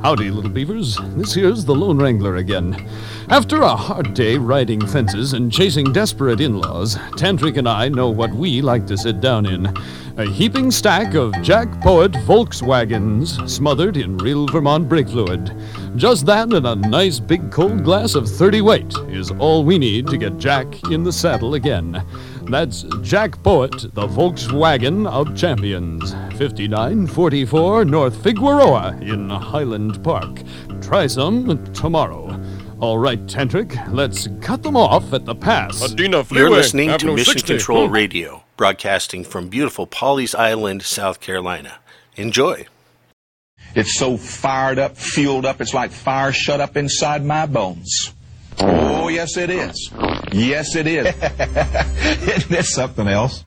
Howdy, little beavers. This here's the Lone Wrangler again. After a hard day riding fences and chasing desperate in-laws, Tantric and I know what we like to sit down in. A heaping stack of Jack Poet Volkswagens smothered in real Vermont brake fluid. Just that and a nice big cold glass of 30 weight is all we need to get Jack in the saddle again. That's Jack Poet, the Volkswagen of champions. 5944 North Figueroa in Highland Park. Try some tomorrow. All right, Tantric, let's cut them off at the pass. You're listening to Mission Control Radio, broadcasting from beautiful Pawleys Island, South Carolina. Enjoy. It's so fired up, fueled up, it's like fire shut up inside my bones. Oh, yes, it is. Yes, it is. Isn't this something else?